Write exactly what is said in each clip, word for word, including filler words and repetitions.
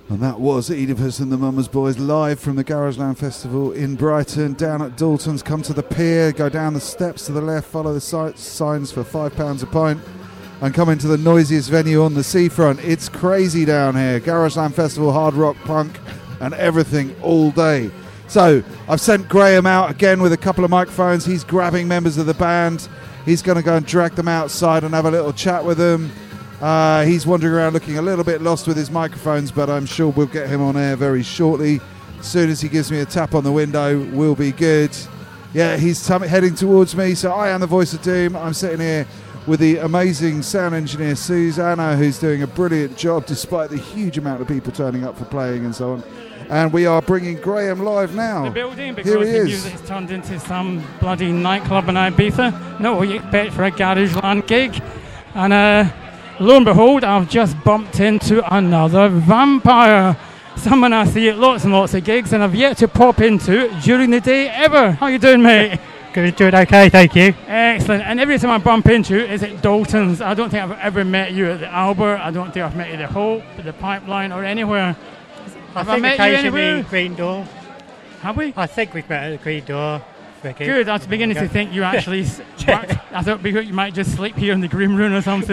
And that was Oedipus and the Mummers Boys live from the Garageland Festival in Brighton, down at Dalton's. Come to the pier, go down the steps to the left, follow the si- signs for five pounds a pint, and come into the noisiest venue on the seafront. It's crazy down here. Garageland Festival, hard rock, punk, and everything all day. So I've sent Graham out again with a couple of microphones. He's grabbing members of the band. He's going to go and drag them outside and have a little chat with them. Uh, he's wandering around looking a little bit lost with his microphones, but I'm sure we'll get him on air very shortly. As soon as he gives me a tap on the window, we'll be good. Yeah, he's t- heading towards me, so I am the voice of doom. I'm sitting here with the amazing sound engineer Susanna, who's doing a brilliant job despite the huge amount of people turning up for playing and so on. And we are bringing Graham live now. The building, because Here he the is. music's turned into some bloody nightclub in Ibiza. Not what you expect for a Garageland gig. And uh, lo and behold, I've just bumped into another vampire. Someone I see at lots and lots of gigs and I've yet to pop into during the day ever. How you doing, mate? Good, doing okay, thank you. Excellent. And every time I bump into you, is at Dalton's. I don't think I've ever met you at the Albert. I don't think I've met you at the Hope, at the Pipeline, or anywhere. I Have I think met you occasionally anywhere? Green Door. Have we? I think we've met at the Green Door. Ricky. Good. I was beginning to Okay. think you actually s- worked. I thought you might just sleep here in the Green Room or something.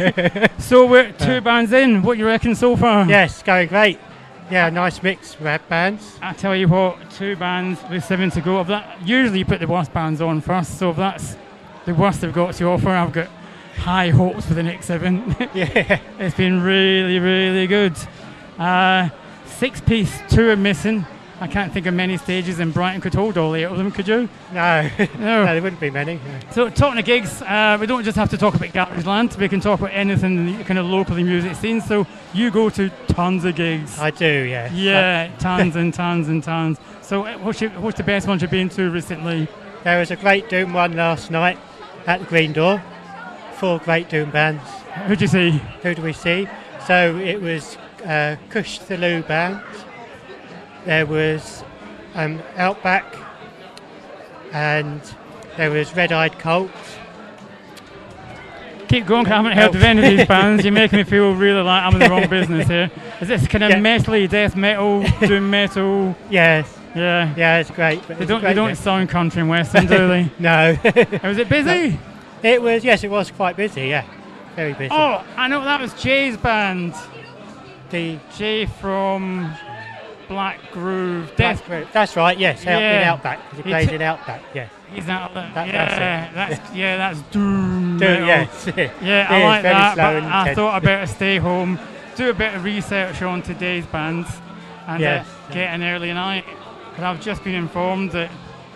So we're two bands in. What you reckon so far? Yes, going great. Yeah, nice mix of rap bands. I tell you what, two bands with seven to go. If that, usually you put the worst bands on first, so if that's the worst they've got to offer, I've got high hopes for the next seven. Yeah. It's been really, really good. Uh, six piece, two are missing. I can't think of many stages in Brighton could hold all eight of them, could you? No, No. no, there wouldn't be many. No. So talking to gigs, uh, we don't just have to talk about Garageland, we can talk about anything in the kind of locally music scene. So you go to tons of gigs. I do, yeah. Yeah, tons and tons and tons. So uh, what's, your, what's the best ones you've been to recently? There was a great Doom one last night at the Green Door. Four great Doom bands. Who'd you see? Who do we see? So it was uh, Kush the Lou Band. There was um, Outback, and there was Red Eyed Cult. Keep going, 'cause I haven't heard of any of these bands. You're making me feel really like I'm in the wrong business here. Is this kind of Yeah. metally, death metal, doom metal? Yes, Yeah. yeah, it's great. But They it's don't, great they don't mix. sound country and western, do they? No. Was it busy? It was, yes, it was quite busy, yeah. Very busy. Oh, I know that was Jay's band. The Jay from Black Groove. Death. That's right, yes, out in Yeah. Outback. 'Cause he He plays t- in Outback, yes. He's out there. That- yeah, that's that's, yeah, that's doom. Do, metal. yes. Yeah, It I is like very that. slow But and I intense. thought I better stay home, do a bit of research on today's bands, and Yes. uh, get an early night. Because I've just been informed that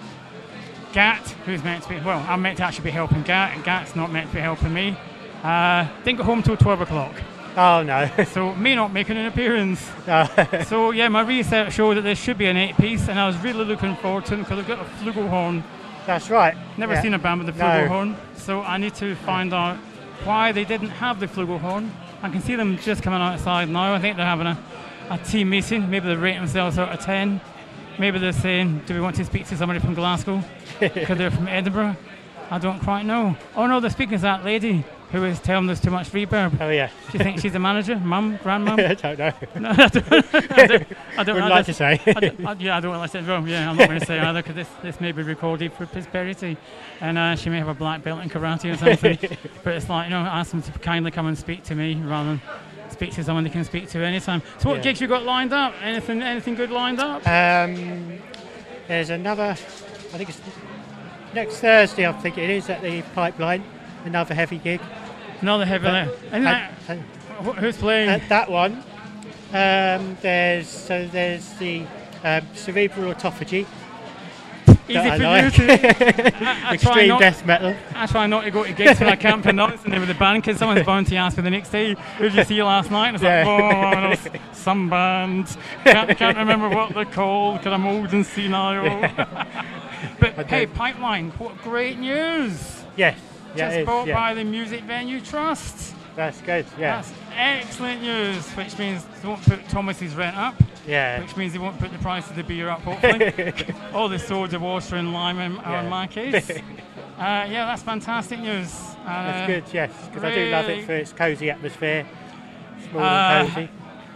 Gat, who's meant to be, well, I'm meant to actually be helping Gat, and Gat's not meant to be helping me. Uh, didn't get home till twelve o'clock, Oh, no. so me not making an appearance. No. So yeah, my research showed that there should be an eight-piece, and I was really looking forward to it because I've got a flugelhorn. That's right. Never yeah. seen a band with a No. flugelhorn, so I need to find out why they didn't have the flugelhorn. I can see them just coming outside now. I think they're having a, a team meeting. Maybe they're rating themselves out of ten. Maybe they're saying, do we want to speak to somebody from Glasgow? Because they're from Edinburgh. I don't quite know. Oh no, they're speaking to that lady who is telling there's too much reverb. Oh, yeah. Do you think she's a manager? Mum? Grandmum? I don't know. No, I don't, I don't, I don't, Wouldn't I like just- to say. I don't, I, yeah, I don't like to say wrong. Yeah, I'm not going to say either because this, this may be recorded for prosperity, and uh, she may have a black belt in karate or something. But it's like, you know, ask them to kindly come and speak to me rather than speak to someone they can speak to anytime. So, what Yeah. gigs you got lined up? Anything, anything good lined up? Um, there's another, I think it's next Thursday, I think it is, at the Pipeline. Another heavy gig. Another heavy. Uh, Isn't that, and- wh- who's playing? At that one, um, there's so there's the um, Cerebral Autophagy. Easy that for I you like. to. I, I try Extreme not, death metal. I try not to go to gigs when I can't pronounce the name of the band because someone's bound to ask me the next day, who did you see last night? And it's Yeah. like, oh, I know s- some band. Can't, can't remember what they're called because I'm old and senile. But I hey, don't- Pipeline, what great news! Yes. Yeah, Just it is, bought yeah. by the Music Venue Trust. That's good. Yeah. That's excellent news, which means they won't put Thomas's rent up, yeah. which means they won't put the price of the beer up, hopefully. All the soda water and lime in, are in Yeah. my case. Uh, yeah, that's fantastic news. Uh, That's good. Yes, because I do love really- it for its cosy atmosphere. Small Uh, and cosy.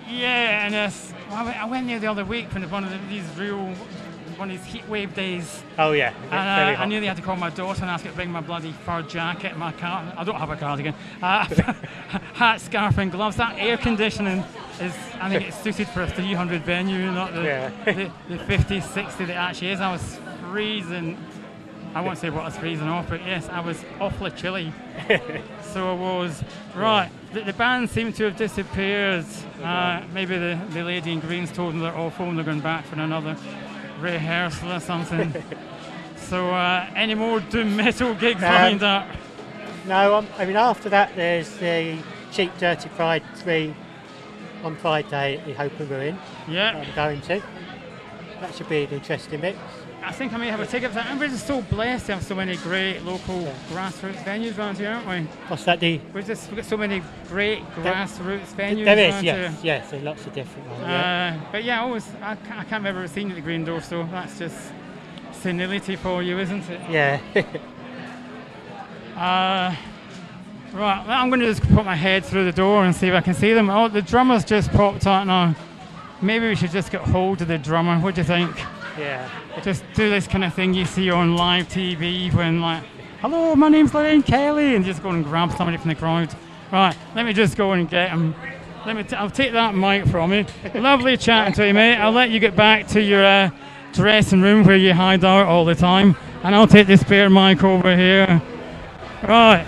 Yeah, and uh, well, I went- I went there the other week when one of the, these real, one of these heat wave days. Oh yeah, And very uh, I hot. nearly had to call my daughter and ask her to bring my bloody fur jacket, my car. I don't have a cardigan. Uh, hat, scarf, and gloves. That air conditioning is, I think it's suited for a three hundred venue, not the, Yeah. the, the fifty, sixty that actually is. I was freezing. I won't say what I was freezing off, but yes, I was awfully chilly. So I was. Right, the, the band seemed to have disappeared. Uh, maybe the, the lady in green's told them they're all home, they're going back for another rehearsal or something. So uh, any more doom metal gigs Um, lined up? No, um, I mean after that there's the Cheap Dirty Pride three on Friday at the Hope and Ruin. Yeah, I'm going to. That should be an interesting mix. I think I may have a ticket for that. And we're just so blessed to have so many great local grassroots venues around here, aren't we? What's that? The We've just we've got so many great grassroots venues there is around yes, here. yes, there's lots of different ones. Yeah. Uh, but yeah, I always I can't, I can't remember ever seeing the Green Door, so that's just senility for you, isn't it? Yeah. Uh, right, well, I'm going to just put my head through the door and see if I can see them. Oh, the drummer's just popped out now. Maybe we should just get hold of the drummer. What do you think? yeah. Just do this kind of thing you see on live T V when like, hello, my name's Lorraine Kelly, and just go and grab somebody from the crowd. Right, let me just go and get him. Let me. T- I'll take that mic from you. Lovely chatting to you, mate. I'll let you get back to your uh, dressing room where you hide out all the time, and I'll take this spare mic over here. Right.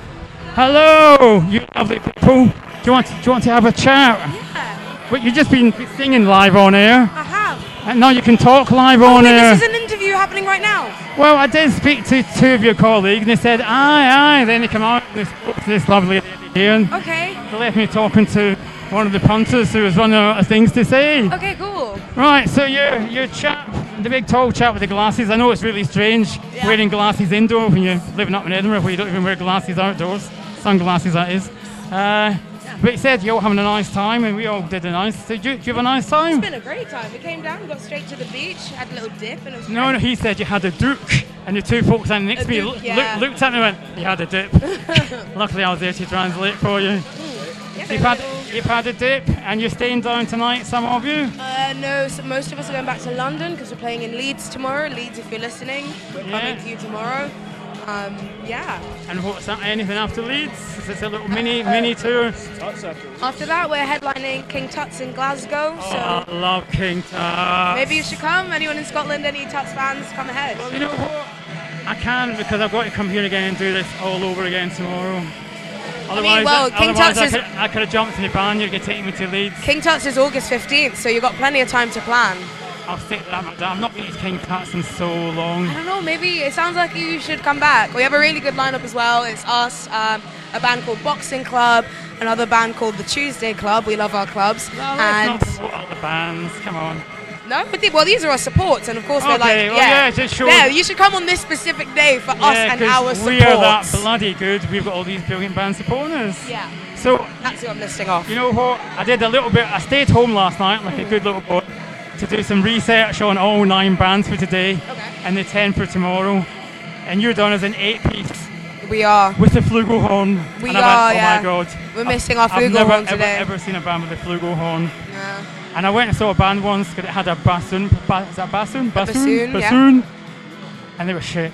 Hello, you lovely people. Do you want? To, do you want to have a chat? Yeah, Well, you've just been singing live on air, I have. and now you can talk live Oh, on wait, air. this is an interview happening right now. Well, I did speak to two of your colleagues, and they said, aye, aye. Then they come out and they spoke to this lovely lady here, and Okay. they left me talking to one of the punters who was running out of things to say. Okay, cool. Right, so you're, you're chap, the big tall chap with the glasses. I know it's really strange Yeah. wearing glasses indoor when you're living up in Edinburgh where you don't even wear glasses outdoors. Sunglasses, that is. Uh, but he said you're all having a nice time, and we all did a nice. Did you, did you have a nice time? It's been a great time. We came down, got straight to the beach, had a little dip, and it was No, great. no, he said you had a duke, and the two folks standing next A to me duke, loo- yeah. loo- looked at me and went, you had a dip. Luckily I was there to translate for you. Yeah, You've had, you've had a dip, and you're staying down tonight, some of you? Uh, no, so most of us are going back to London because we're playing in Leeds tomorrow. Leeds, if you're listening, we're Yeah. coming to you tomorrow. Um, yeah. And what's that, anything after Leeds? Is this a little mini mini tour? After that, we're headlining King Tut's in Glasgow. Oh, So I love King Tut. maybe you should come. Anyone in Scotland, any Tuts fans, come ahead. You know what? I can, because I've got to come here again and do this all over again tomorrow. Otherwise, well, I, King otherwise Tut's I, is- could, I could have jumped in the van. You could take me to Leeds. King Tut's is August fifteenth, so you've got plenty of time to plan. I'll stick that. I'm not been to King Tut's in so long. I don't know, maybe it sounds like you should come back. We have a really good lineup as well. It's us, um, a band called Boxing Club, another band called the Tuesday Club. We love our clubs. No, and let's not promote other bands. Come on. no, but the, well, these are our supports, and of course we're Okay, like, well, yeah, yeah, just show- yeah, you should come on this specific day for us Yeah, and 'cause our supports. we are that bloody good. We've got all these brilliant bands supporting us. Yeah, So, that's what I'm listing off. you know what? I did a little bit. I stayed home last night, like a good little boy, to do some research on all nine bands for today Okay. and the ten for tomorrow. And you're done as an eight-piece We are. with the flugelhorn. We and I are, went, oh yeah. my god. We're missing our I've never flugelhorn ever, today. ever seen a band with a flugelhorn. Yeah. And I went and saw a band once because it had a bassoon. Ba- is that bassoon? bassoon, yeah. bassoon. And they were shit.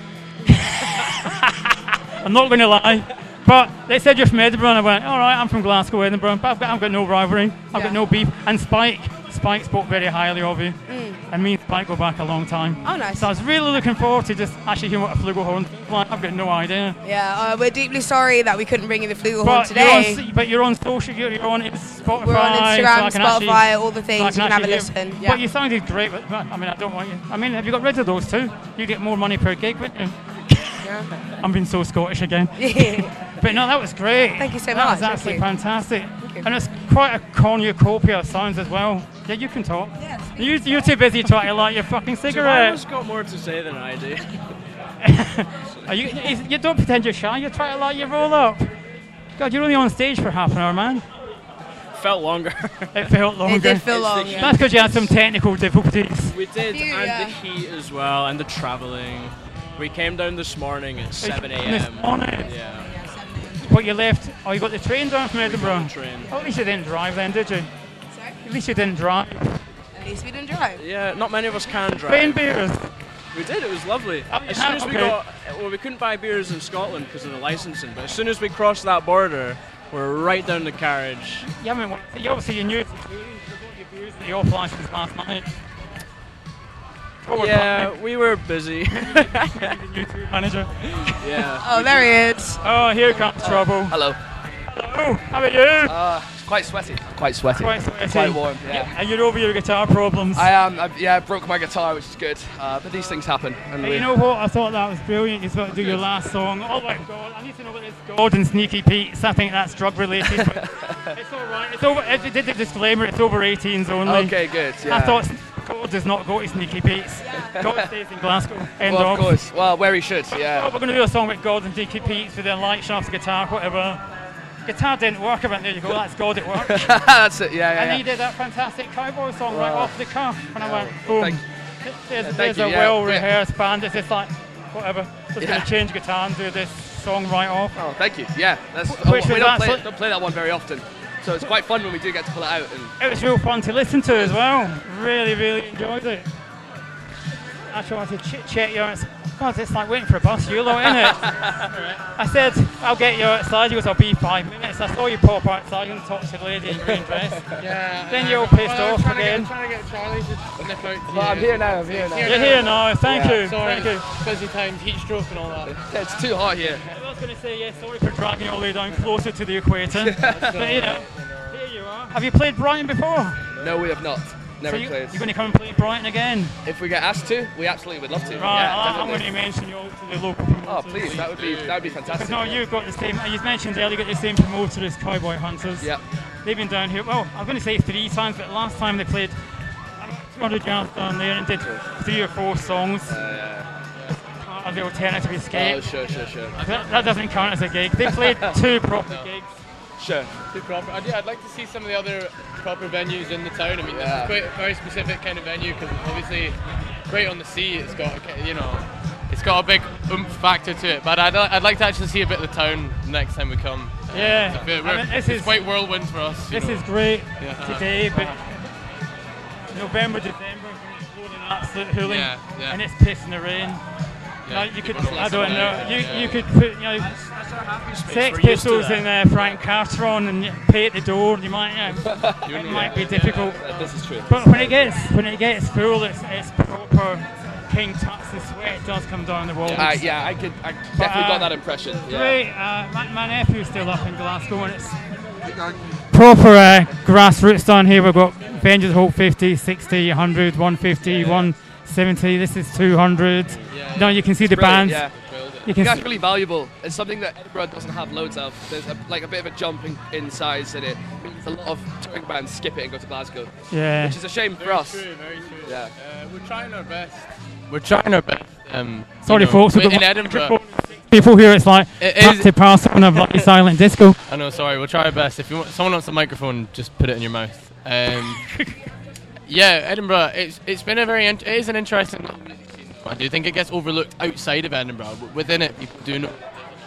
I'm not going to lie. But they said you're from Edinburgh, and I went, all right, I'm from Glasgow, Edinburgh, but I've got, I've got no rivalry. I've Yeah. got no beef. And Spike, Spike spoke very highly of you. Mm. And me and Spike go back a long time. Oh, nice. So I was really looking forward to just actually hearing what a flugelhorn is like. I've got no idea. Yeah, uh, we're deeply sorry that we couldn't bring you the flugelhorn But you're, today. on, but you're on social, you're, you're on Spotify. We're on so I Instagram, can actually- Spotify, all the so I things. You can have a actually listen. hear- Yeah. But you sounded great. But, I mean, I don't want you. I mean, have you got rid of those two? You get more money per gig, wouldn't you? Yeah. I'm being so Scottish again. But no, that was great. Thank you so that much, was thank absolutely you. fantastic. you. And it's quite a cornucopia of sounds as well. Yeah, you can talk. Yes. You, you're too busy trying to light your fucking Survivor's cigarette. got more to say than I do. Are you, is- you don't pretend you're shy. You're trying to light your roll up. God, you're only on stage for half an hour, man. Felt longer. It felt longer. It did feel It's the long. heat. Yeah. That's because you had some technical difficulties. We did, few, and yeah. the heat as well, and the travelling. We came down this morning at seven This a.m. morning? Yeah, But you left. Oh, you got the train down from Edinburgh. train. Oh, at least you didn't drive then, did you? Sorry? At least you didn't drive. At least we didn't drive. Yeah, not many of us can drive. Spain beers. We did, it was lovely. Oh, as yeah, soon as we okay. got, well, we couldn't buy beers in Scotland because of the licensing, but as soon as we crossed that border, we're right down the carriage. You haven't. You obviously you knew your beers the off license last night. What was Yeah, that? we were busy. The YouTube manager. Yeah. Oh, there he is. Oh, here comes trouble. Hello. Hello. How are you? Uh, it's quite sweaty. Quite sweaty. Quite sweaty. Quite warm, yeah. And you're over your guitar problems. I am. Um, yeah, I broke my guitar, which is good. Uh, but these things happen. And Hey, we, you know what? I thought that was brilliant. You thought to do your last song. Oh my God! I need to know what this God and Sneaky Pete's. I think that's drug related. But it's all right. It's over. It did the disclaimer. It's over eighteens only. okay, good. Yeah. I thought God does not go to Sneaky Pete's. God stays in Glasgow. End well, of of. course. Well, where he should. Oh, Yeah. we're going to do a song with God and Sneaky Pete's with their light shafts, guitar, whatever. Guitar didn't work. I went, there you go. That's God at work. That's it. Yeah, yeah. And yeah. he did that fantastic cowboy song right Wow. off the cuff. And I went, boom. Thank- There's, thank there's you, a yeah. well-rehearsed band. It's just like, whatever. Just Yeah. going to change guitar and do this song right off. Oh, thank you. Yeah. That's. Which Oh, was we don't play, absolute- don't play that one very often, so it's quite fun when we do get to pull it out. And It was real fun to listen to as well. Really, really enjoyed it. Actually, I wanted to ch- check you out. God, it's like waiting for a bus, you lot, isn't it? I said, I'll get you outside. You goes, I'll be five minutes. I saw you pop outside and talk to the lady in green dress. Yeah. Then uh, you're all pissed well, I was off trying again. To get, trying to get Charlie to nip out to Well, I'm you. here now. I'm here now. You're here now. Thank Yeah. you. Sorry, Thank you. busy times, heat stroke and all that. It's too hot here. I was going to say, yes, sorry for dragging you all the way down closer to the equator. But, you know, here you are. Have you played Brighton before? No, we have not. Never So you, played. you're going to come and play Brighton again? If we get asked to, we absolutely would love to. Right, Yeah, I- I'm definitely. going to mention you all to the local Oh, promoters. please. That would be. That would be Because fantastic. no, you've got the same, you mentioned earlier, you got the same promoter as Cowboy Hunters. Yeah. They've been down here, well, I'm going to say three times, but last time they played two hundred yards down there and did three or four songs part of the Alternative Oh, Escape. sure, sure, sure. That, that doesn't count as a gig. They played two proper gigs. Sure. Too proper. I'd, yeah, I'd like to see some of the other proper venues in the town. I mean, Yeah. this is quite a very specific kind of venue because obviously, great on the sea. It's got, a ki- you know, it's got a big oomph factor to it. But I'd, li- I'd like to actually see a bit of the town next time we come. Yeah, It's, a bit- I mean, this it's is- quite whirlwind for us. you This know. is great Yeah. today, but November, December, when it's blowing an absolute hooling, Yeah, yeah. and it's pissing the rain. Yeah, you, know, you could, people I don't know, listen you, to it, you yeah. could put, you know, Sex Pistols in uh, Frank Carter on and you pay at the door. You might, you know, it might be difficult. This is true. But when it gets when it gets full, it's, it's proper King Tut's. The sweat does come down the walls. Uh, yeah, I could. I definitely uh, got that impression. Yeah. Great. Uh, my, my nephew's still up in Glasgow, and it's proper uh, grassroots down here. We've got Vengeance Hope fifty, sixty, one hundred, one fifty, one seventy. This is two hundred. Now you can see the Brilliant, bands. yeah. You I can think see, that's really valuable. It's something that Edinburgh doesn't have loads of. There's a, like a bit of a jump in, in size in it. Means a lot of touring bands skip it and go to Glasgow, yeah. which is a shame for Very us. true, very true. Yeah. Uh, we're trying our best. We're trying our best. Um, Sorry, you know, folks. we've in got Edinburgh. people here. It's like It back is- to parcel of like silent disco. I know, sorry, we'll try our best. If you want, someone wants a microphone, just put it in your mouth. Um, yeah, Edinburgh. It's it's been a very in- it is an interesting. I do think it gets overlooked outside of Edinburgh. W- Within it, people do know.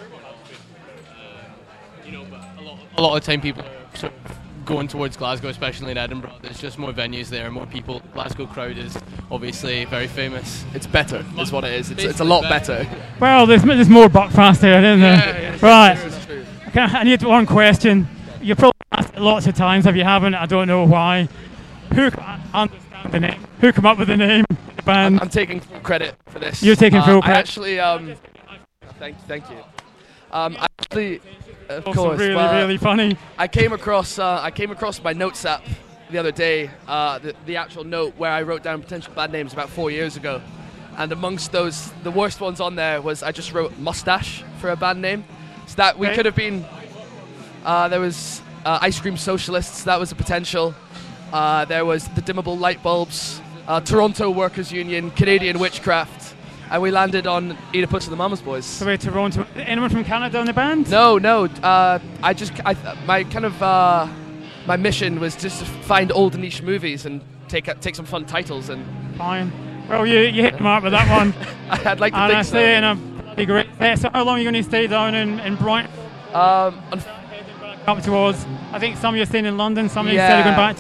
You know, but a lot, a lot of the time people are sort of going towards Glasgow, especially in Edinburgh. There's just more venues there, more people. Glasgow crowd is obviously very famous. It's better, is what it is. It's, it's a lot better. Well, there's there's more Buckfast there, isn't there? Yeah, yeah, right. It's true. Okay, I need one question. You probably asked it lots of times. If you haven't, I don't know why. Who I understand the name? Who come up with the name? of The band. I'm, I'm taking full credit for this. You're taking Uh, full I credit. actually, um, thank, thank you. Um, I actually, of also course, really, well, really funny. I came across uh, I came across my notes app the other day, uh, the, the actual note where I wrote down potential band names about four years ago, and amongst those, the worst ones on there was I just wrote Mustache for a band name, so that we Okay. could have been. Uh, there was uh, Ice Cream Socialists, that was a potential. Uh, there was the Dimmable Light Bulbs, uh, Toronto Workers Union, Canadian Witchcraft, and we landed on Oedipus and the Mama's Boys. So we're Toronto. Anyone from Canada in the band? No, no. Uh, I just, I, my kind of, uh, my mission was just to find old niche movies and take take some fun titles, and Fine. Well, you, you hit the mark with that one. I'd like to and I think so. say, in a be great. Uh, so how long are you going to stay down in, in Brighton? Um, unf- Up towards. I think some of you are staying in London. Some of you said you're going yeah, back